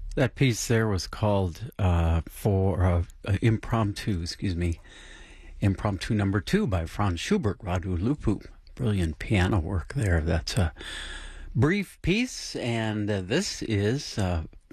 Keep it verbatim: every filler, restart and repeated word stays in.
That piece there was called uh, for uh, uh, impromptu, excuse me, impromptu number two by Franz Schubert, Radu Lupu. Brilliant piano work there. That's a brief piece, and uh, this is uh,